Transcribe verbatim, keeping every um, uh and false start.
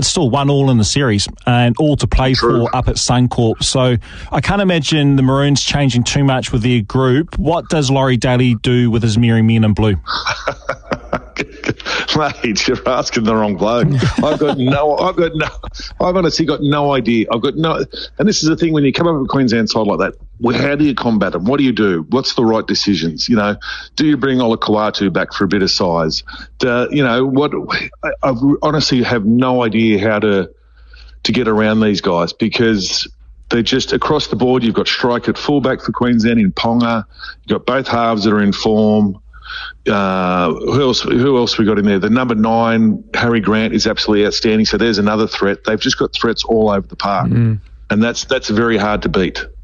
it's still one all in the series and all to play True. for up at Suncorp. So I can't imagine the Maroons changing too much with their group. What does Laurie Daly do with his merry men in blue? Mate, you're asking the wrong bloke. I've got no, I've got no, I've honestly got no idea. I've got no, and this is the thing when you come up with a Queensland side like that, well, how do you combat them? What do you do? What's the right decisions? You know, do you bring Ola Kawatu back for a bit of size? Do, you know, what, I, I honestly have no idea how to, to get around these guys because they're just across the board. You've got strike at fullback for Queensland in Ponga. You've got both halves that are in form. Uh, who else? Who else we got in there? The number nine, Harry Grant, is absolutely outstanding. So there's another threat. They've just got threats all over the park, mm. and that's that's very hard to beat.